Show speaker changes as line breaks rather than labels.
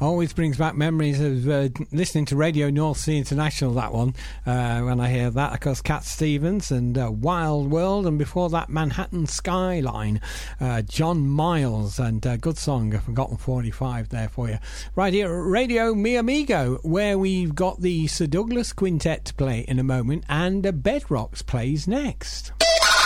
Always brings back memories of listening to Radio North Sea International, that one, when I hear that. Of course, Cat Stevens and Wild World, and before that, Manhattan Skyline, John Miles, and good song, Forgotten 45 there for you. Right here at Radio Mi Amigo, where we've got the Sir Douglas Quintet to play in a moment, and Bedrocks plays next.